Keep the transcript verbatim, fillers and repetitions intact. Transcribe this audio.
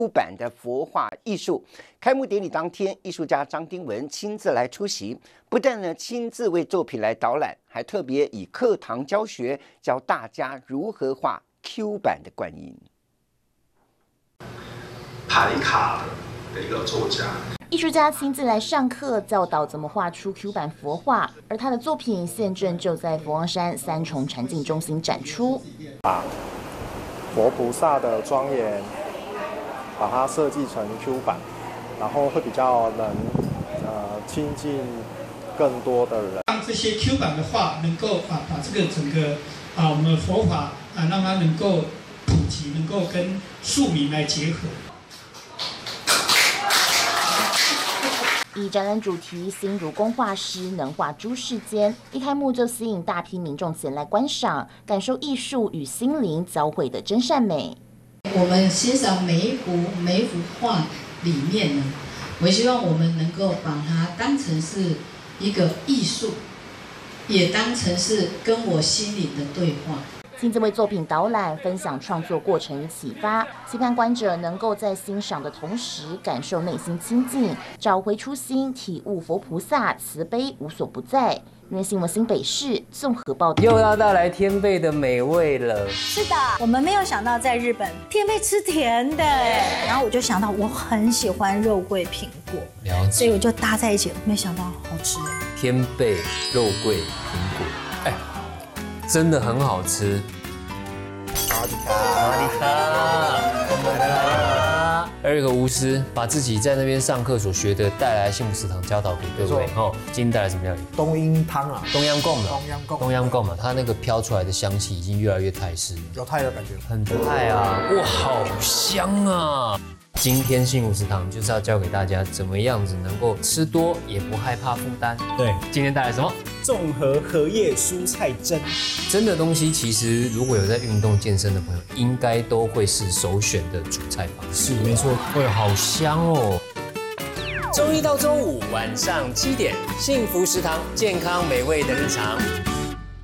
Q 版的佛画艺术。开幕典礼当天，艺术家张丁文亲自来出席，不但呢亲自为作品来导览，还特别以课堂教学教大家如何画 Q 版的观音。 牌卡的一个作家。 艺术家亲自来上课，教导怎么画出 Q 版佛画，而他的作品现正就在佛光山三重禅境中心展出。 把佛菩萨的庄严，把它设计成 Q 版，然后会比较能呃亲近更多的人。 让这些 Q 版的画能够啊把这个整个啊我们佛法啊让它能够普及，能够跟庶民来结合。 以展览主题“心如工画师，能画诸世间”，一开幕就吸引大批民众前来观赏，感受艺术与心灵交汇的真善美。 我们欣赏每一幅每一幅画里面呢，我希望我们能够把它当成是一个艺术，也当成是跟我心灵的对话。 亲自为作品导览，分享创作过程与启发，期盼观者能够在欣赏的同时，感受内心清净，找回初心，体悟佛菩萨慈悲无所不在。因为新闻新北市综合报道。 又要到来天贝的美味了。 是的，我们没有想到在日本天贝吃甜的，然后我就想到我很喜欢肉桂苹果， 了解， 所以我就搭在一起，没想到好吃。 天贝、肉桂、苹果，哎。真的很好吃。 萨瓦迪卡， 萨瓦迪卡，来啦！而有个巫师把自己在那边上课所学的带来幸福食堂教导给各位。哦，今天带来什么料理？ 冬阴汤啊， 冬阴功嘛， 冬阴功， 冬阴功嘛，它那个飘出来的香气已经越来越泰式， 有泰的感觉， 很泰啊！哇，好香啊！今天幸福食堂就是要教给大家怎么样子能够吃多也不害怕负担。 对， 今天带来什么？ 综合荷叶蔬菜蒸。 蒸的东西其实如果有在运动健身的朋友，应该都会是首选的主菜方式。 是，没错。 哎，好香哦！周一到周五晚上七点，幸福食堂，健康美味的日常。